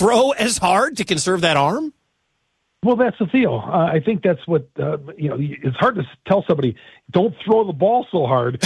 throw as hard to conserve that arm? Well, that's the deal. I think that's what, it's hard to tell somebody, don't throw the ball so hard.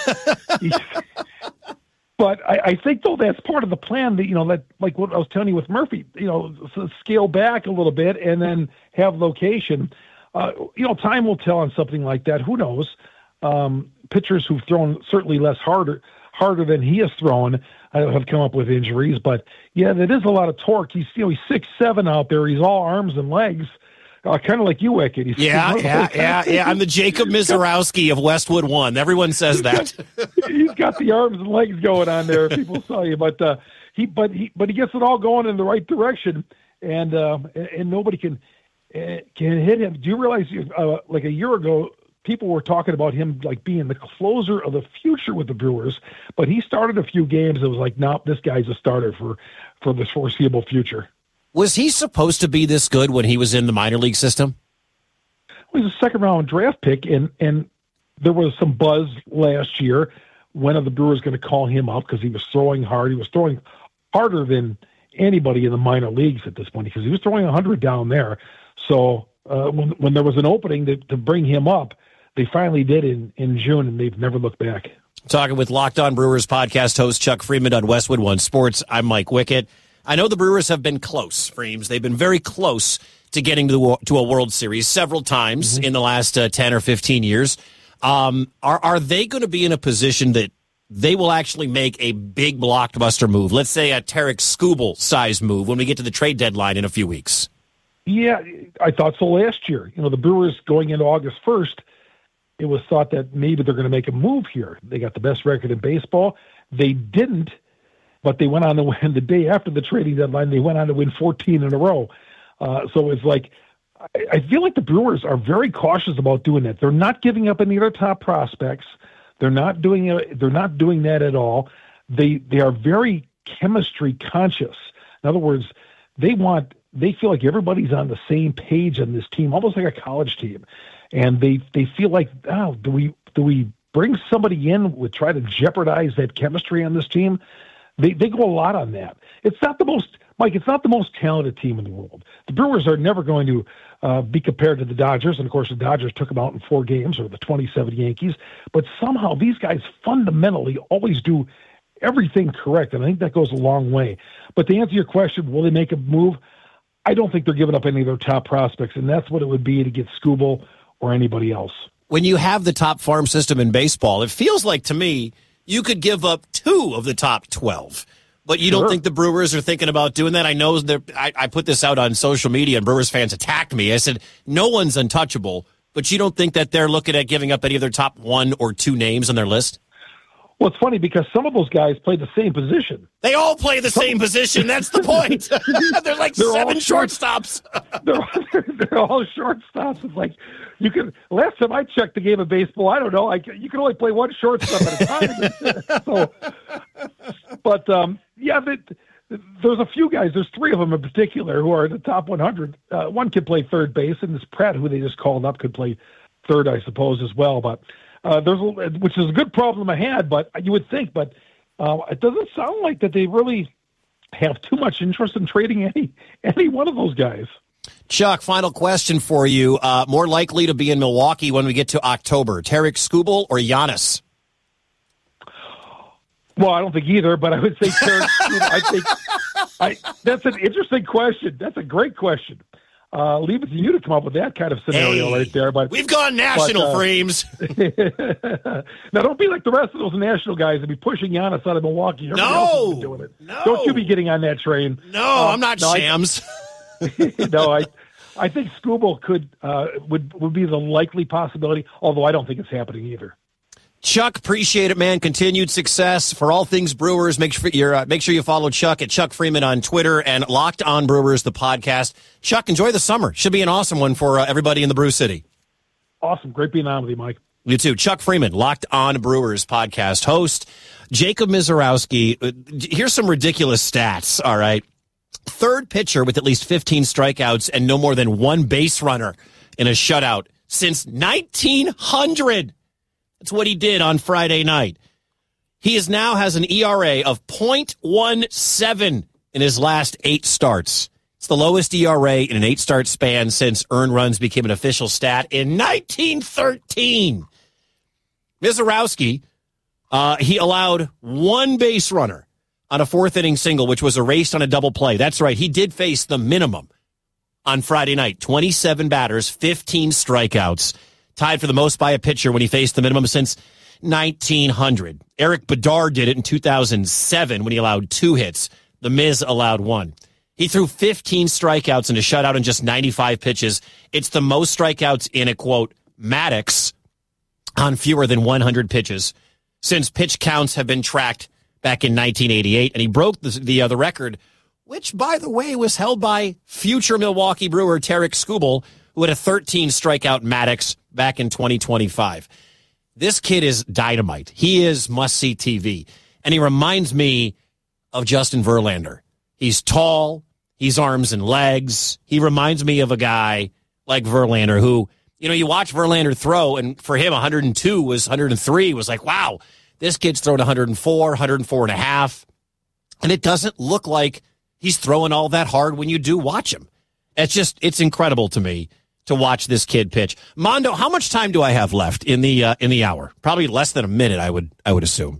But I think, though, that's part of the plan that, that like what I was telling you with Murphy, scale back a little bit and then have location. Time will tell on something like that. Who knows? Pitchers who've thrown certainly less harder than he has thrown have come up with injuries. But, yeah, that is a lot of torque. He's 6'7" out there. He's all arms and legs. Kind of like you, Wicked. Yeah. I'm the Jacob Mizorowski of Westwood One. Everyone says that. He's got the arms and legs going on there. People saw you, but he gets it all going in the right direction, and nobody can hit him. Do you realize? Like a year ago, people were talking about him like being the closer of the future with the Brewers, but he started a few games. It was like, nope, this guy's a starter for the foreseeable future. Was he supposed to be this good when he was in the minor league system? Well, he's a second-round draft pick, and there was some buzz last year. When are the Brewers going to call him up because he was throwing hard? He was throwing harder than anybody in the minor leagues at this point because he was throwing 100 down there. So when there was an opening to bring him up, they finally did in June, and they've never looked back. Talking with Locked On Brewers podcast host Chuck Freeman on Westwood One Sports. I'm Mike Wickett. I know the Brewers have been close, Freems. They've been very close to getting to a World Series several times in the last 10 or 15 years. Are they going to be in a position that they will actually make a big blockbuster move? Let's say a Tarik Skubal size move when we get to the trade deadline in a few weeks. Yeah, I thought so last year. The Brewers going into August 1st, it was thought that maybe they're going to make a move here. They got the best record in baseball. They didn't. But they went on to win the day after the trading deadline. They went on to win 14 in a row. So it's like, I feel like the Brewers are very cautious about doing that. They're not giving up any of their top prospects. They're not doing it. They're not doing that at all. They are very chemistry conscious. In other words, they feel like everybody's on the same page on this team, almost like a college team. And they feel like, do we bring somebody in with try to jeopardize that chemistry on this team? They go a lot on that. It's not the most talented team in the world. The Brewers are never going to be compared to the Dodgers, and of course the Dodgers took them out in 4 games, or the 27 Yankees. But somehow these guys fundamentally always do everything correct, and I think that goes a long way. But to answer your question, will they make a move? I don't think they're giving up any of their top prospects, and that's what it would be to get Skubal or anybody else. When you have the top farm system in baseball, it feels like to me you could give up 2 of the top 12. But you don't think the Brewers are thinking about doing that? I know I put this out on social media, and Brewers fans attacked me. I said, no one's untouchable, but you don't think that they're looking at giving up any of their top 1 or 2 names on their list? Well, it's funny because some of those guys play the same position. They all play the same position. That's the point. They're like they're 7 shortstops. They're all shortstops. It's like you can. Last time I checked the game of baseball, I don't know. You can only play 1 shortstop at a time. There's a few guys. There's 3 of them in particular who are in the top 100. One can play third base, and this Pratt, who they just called up, could play third, I suppose, as well. But which is a good problem I had, but you would think, but it doesn't sound like that they really have too much interest in trading any one of those guys. Chuck, final question for you. More likely to be in Milwaukee when we get to October, Tarik Skubal or Giannis? Well, I don't think either, but I would say Tarik. That's an interesting question. That's a great question. Leave it to you to come up with that kind of scenario right there. But we've gone national, Freems. Now, don't be like the rest of those national guys and be pushing Giannis out of Milwaukee. Everybody else has been doing it. No. Don't you be getting on that train. No, I'm not Shams. I think Skubal would be the likely possibility, although I don't think it's happening either. Chuck, appreciate it, man. Continued success for all things Brewers. Make sure you follow Chuck at Chuck Freeman on Twitter and Locked On Brewers, the podcast. Chuck, enjoy the summer. Should be an awesome one for everybody in the Brew City. Awesome. Great being on with you, Mike. You too. Chuck Freeman, Locked On Brewers podcast host. Jacob Mizorowski. Here's some ridiculous stats, all right? 3rd pitcher with at least 15 strikeouts and no more than 1 base runner in a shutout since 1900. That's what he did on Friday night. He now has an ERA of .17 in in his last 8 starts. It's the lowest ERA in an 8-start span since earned runs became an official stat in 1913. Misiorowski, he allowed 1 base runner on a 4th-inning single, which was erased on a double play. That's right. He did face the minimum on Friday night. 27 batters, 15 strikeouts. Tied for the most by a pitcher when he faced the minimum since 1900. Eric Bedard did it in 2007 when he allowed 2 hits. The Miz allowed 1. He threw 15 strikeouts and a shutout in just 95 pitches. It's the most strikeouts in a, quote, Maddox on fewer than 100 pitches since pitch counts have been tracked back in 1988. And he broke the record, which, by the way, was held by future Milwaukee Brewer Tarek Skubal, who had a 13-strikeout Maddox back in 2025. This kid is dynamite. He is must-see TV. And he reminds me of Justin Verlander. He's tall. He's arms and legs. He reminds me of a guy like Verlander who, you watch Verlander throw, and for him, 103 was like, wow, this kid's throwing 104, 104.5. And it doesn't look like he's throwing all that hard when you do watch him. It's incredible to me to watch this kid pitch. Mondo, how much time do I have left in the hour? Probably less than a minute, I would assume.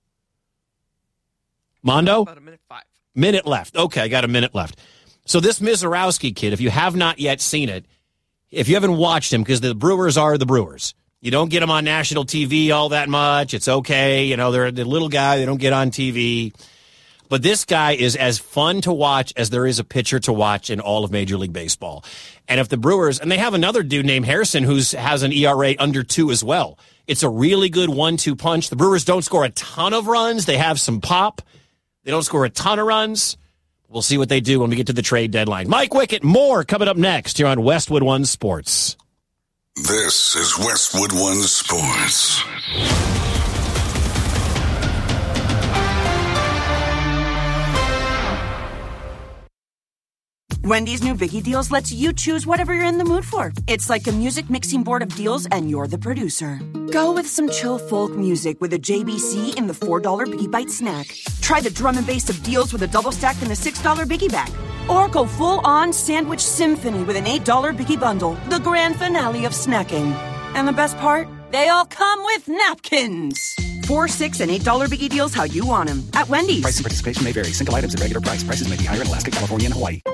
Mondo? About a minute 5. Minute left. Okay, I got a minute left. So this Misiorowski kid, if you have not yet seen it, if you haven't watched him, because the Brewers are the Brewers. You don't get them on national TV all that much. It's okay. They're the little guy. They don't get on TV. But this guy is as fun to watch as there is a pitcher to watch in all of Major League Baseball. And if the Brewers, and they have another dude named Harrison who has an ERA under 2 as well. It's a really good 1-2 punch. The Brewers don't score a ton of runs. They have some pop. They don't score a ton of runs. We'll see what they do when we get to the trade deadline. Mike Wickett, more coming up next here on Westwood One Sports. This is Westwood One Sports. Wendy's new Biggie Deals lets you choose whatever you're in the mood for. It's like a music mixing board of deals, and you're the producer. Go with some chill folk music with a JBC in the $4 Biggie Bite snack. Try the drum and bass of deals with a double stack in the $6 Biggie Bag. Or go full-on sandwich symphony with an $8 Biggie Bundle, the grand finale of snacking. And the best part? They all come with napkins. $4, $6, and $8 Biggie Deals how you want them at Wendy's. Price and participation may vary. Single items at regular price. Prices may be higher in Alaska, California, and Hawaii.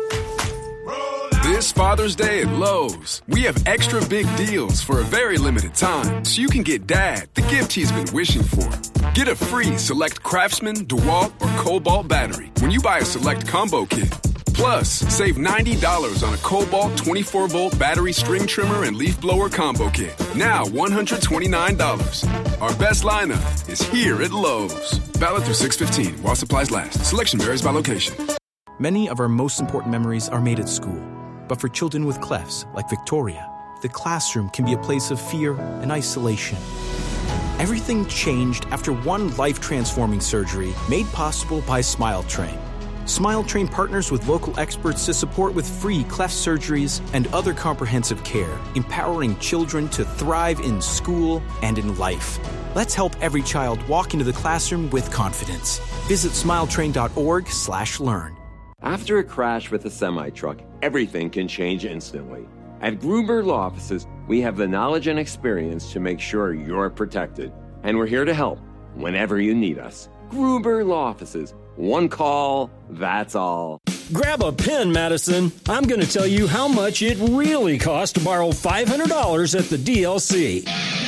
This Father's Day at Lowe's, we have extra big deals for a very limited time, so you can get Dad the gift he's been wishing for. Get a free Select Craftsman, DeWalt, or Cobalt battery when you buy a Select combo kit. Plus, save $90 on a Cobalt 24-volt battery string trimmer and leaf blower combo kit. Now $129. Our best lineup is here at Lowe's. Valid through 6/15 while supplies last. Selection varies by location. Many of our most important memories are made at school. But for children with clefs, like Victoria, the classroom can be a place of fear and isolation. Everything changed after one life-transforming surgery made possible by SmileTrain. SmileTrain partners with local experts to support with free cleft surgeries and other comprehensive care, empowering children to thrive in school and in life. Let's help every child walk into the classroom with confidence. Visit smiletrain.org/learn. After a crash with a semi-truck, everything can change instantly. At Gruber Law Offices, we have the knowledge and experience to make sure you're protected. And we're here to help whenever you need us. Gruber Law Offices. One call, that's all. Grab a pen, Madison. I'm going to tell you how much it really costs to borrow $500 at the DLC.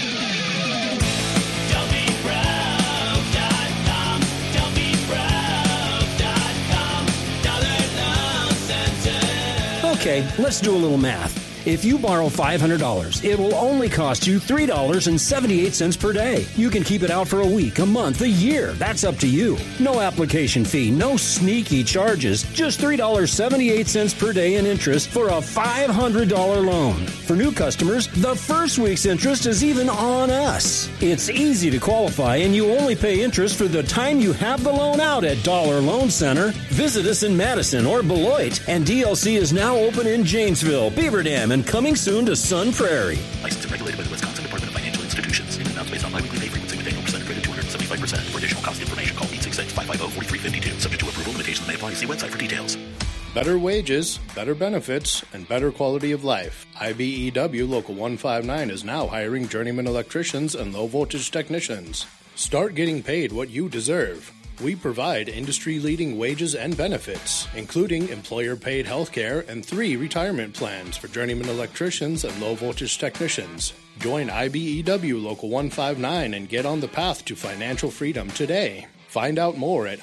Okay, let's do a little math. If you borrow $500, it will only cost you $3.78 per day. You can keep it out for a week, a month, a year. That's up to you. No application fee, no sneaky charges. Just $3.78 per day in interest for a $500 loan. For new customers, the first week's interest is even on us. It's easy to qualify, and you only pay interest for the time you have the loan out at Dollar Loan Center. Visit us in Madison or Beloit, and DLC is now open in Janesville, Beaver Dam, and coming soon to Sun Prairie. Licensed and regulated by the Wisconsin Department of Financial Institutions. Payment amounts based on biweekly pay frequency with annual percentage rate of 275%. For additional cost information, call 866-550-4500. 352. Subject to approval. Limitations may apply. See website for details. Better wages, better benefits, and better quality of life. IBEW Local 159 is now hiring journeyman electricians and low-voltage technicians. Start getting paid what you deserve. We provide industry-leading wages and benefits, including employer-paid health care and 3 retirement plans for journeyman electricians and low-voltage technicians. Join IBEW Local 159 and get on the path to financial freedom today. Find out more at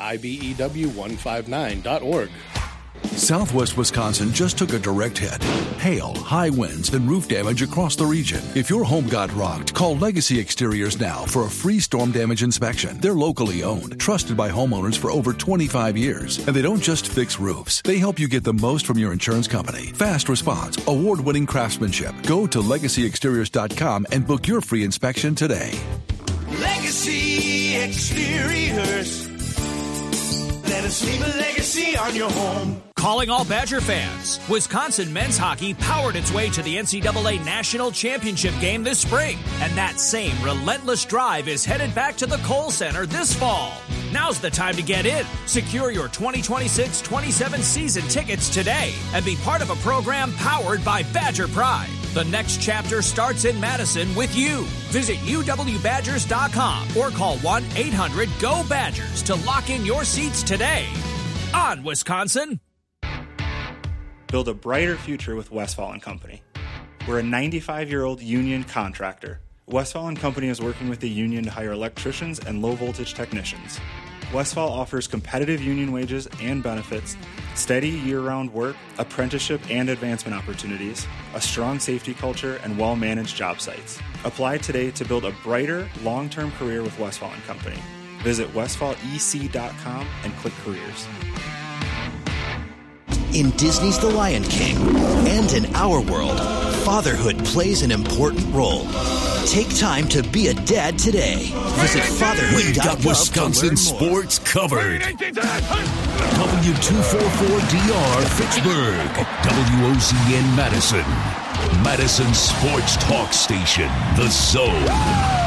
IBEW159.org. Southwest Wisconsin just took a direct hit. Hail, high winds, and roof damage across the region. If your home got rocked, call Legacy Exteriors now for a free storm damage inspection. They're locally owned, trusted by homeowners for over 25 years. And they don't just fix roofs. They help you get the most from your insurance company. Fast response, award-winning craftsmanship. Go to LegacyExteriors.com and book your free inspection today. Legacy Exteriors. Let us leave a legacy on your home. Calling all Badger fans. Wisconsin men's hockey powered its way to the NCAA National Championship game this spring. And that same relentless drive is headed back to the Kohl Center this fall. Now's the time to get in. Secure your 2026-27 season tickets today and be part of a program powered by Badger Pride. The next chapter starts in Madison with you. Visit UWBadgers.com or call 1-800-GO-BADGERS to lock in your seats today. On Wisconsin. Build a brighter future with Westfall & Company. We're a 95-year-old union contractor. Westfall & Company is working with the union to hire electricians and low-voltage technicians. Westfall offers competitive union wages and benefits, steady year-round work, apprenticeship and advancement opportunities, a strong safety culture, and well-managed job sites. Apply today to build a brighter, long-term career with Westfall & Company. Visit westfallec.com and click Careers. In Disney's The Lion King and in our world, fatherhood plays an important role. Take time to be a dad today. Visit fatherhood.gov. We've got Wisconsin sports covered. W244DR Fitchburg, WOZN Madison, Madison Sports Talk Station, The Zone.